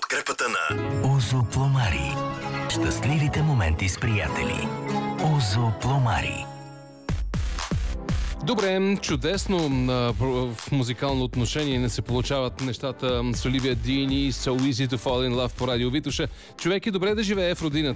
подкрепата на Озо Пломари. Щастливите моменти с приятели. Озо Пломари. Добре, чудесно. В музикално отношение не се получават нещата с Оливия Дин и So Easy to Fall in Love по радио Витоша. Човек е добре да живее в родината.